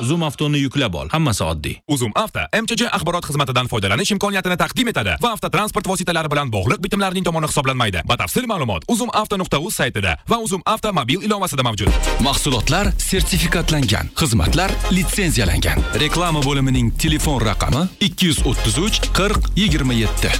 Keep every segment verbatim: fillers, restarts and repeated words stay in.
Zoom Avtoni yuklab ol. Hammasi oddiy. Uzum Avto M Ch J axborot xizmatidan foydalanish imkoniyatini taqdim etadi va avtotransport vositalari bilan bog'liq bitimlarning tomoni hisoblanmaydi. Batafsil ma'lumot uzum avto nuqta uz saytida va Uzum Avto mobil ilovasida mavjud. Mahsulotlar sertifikatlangan, xizmatlar litsenziyalangan. Reklama bo'limining telefon raqami ikki yuz o'ttiz uch qirq yigirma yetti.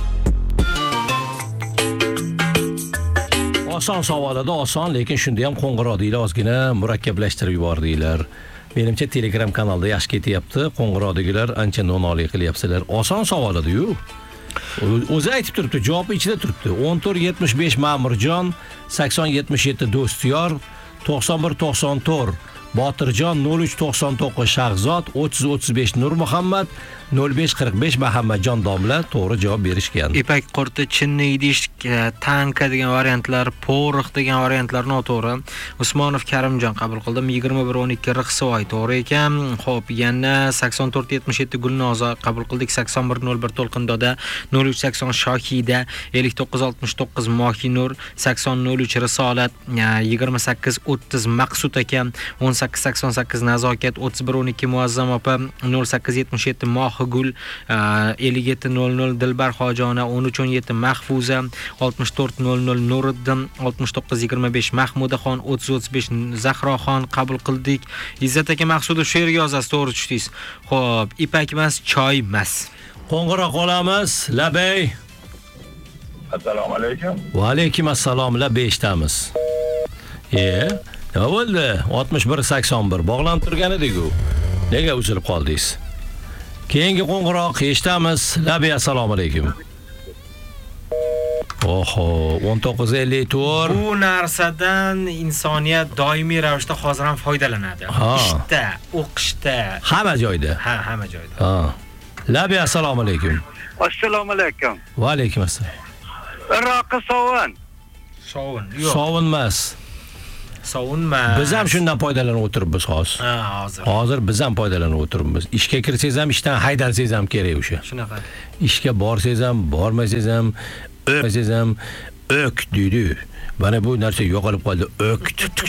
Oson savolida oson, lekin shunda ham qo'ng'iroq deylar, ozgina murakkablashtirib yubordinglar. Menimcha Telegram kanalda yaxshi ketyapti. Qo'ng'iroqdagilar ancha no'noqlik qilyapsizlar. Oson savol edi-yu. O'zi aytib turibdi, javobi ichida turibdi. o'n to'rt yetmish besh Ma'murjon, sakson yetmish yetti Do'styor, to'qson bir to'qson to'rt Botirjon, nol uch to'qson to'qqiz Shahzod, o'ttiz o'ttiz besh Nurmuhammad, nol besh qirq besh Muhammadjon domla to'g'ri javob berishgan. Ipak qurti, chinni idish, tanka degan variantlar, poriq degan variantlar noto'g'ri. Usmonov Karimjon qabul qildim. yigirma bir o'n ikki Riqsoy to'g'ri ekan. Xo'p, yana sakson to'rt yetmish yetti Gulnoza qabul qildik. sakson bir nol bir To'lqindoda, nol uch sakson Shohida, ellik to'qqiz oltmish to'qqiz Mohinur, sakson nol uch Risolat, yigirma sakkiz o'ttiz Maqsud aka, o'n sakkiz sakson sakkiz Nazokat, o'ttiz bir o'n ikki Muazzam opa, nol sakkiz yetmish yetti Mohigul, ellik yetti nol nol Dilbar Xojona, o'n uch o'n yetti Mahfuza, oltmish to'rt nol nol Nuriddin, oltmish to'qqiz yigirma besh Mahmudaxon, o'ttiz o'ttiz besh Zahroxon qabul qildik. Izzat aka Maqsudov she'rga yozasiz, to'g'ri tushdingiz. Xo'p, ipak emas, choy emas. Qo'ng'iroq olamiz. Labay. Assalomu alaykum. Va alaykum assalom. Labay eshitamiz. E, nima bo'ldi? oltmish bir sakson bir bog'lanib turgan edi-ku. Nega uzilib qoldingiz? Keyingi qo'ng'iroq eshitamiz. Labay assalomu alaykum. Oho, o'n to'qqiz ellik to'rt. Bu narsadan insoniyat doimiy ravishda hozir ham foydalanadi. Ishda, o'qishda, hamma joyda. Ha, hamma joyda. Ha. Labay assalomu alaykum. Assalomu alaykum. Va alaykum assalom. Iroqi sovun. Sovun, yo'q. Sovun emas. Sovunmas. Biz ham shundan foydalanib o'tiribmiz hozir. Ha, hozir. Hozir biz ham foydalanib o'tiribmiz. Ishga kirsangiz ham, ishdan haydalsangiz ham kerak o'sha. Shunaqa. Ishga borsangiz ham, bormasangiz ham, o'qsangiz ham o'k deydi. Mana bu narsa yo'qolib qoldi. O'k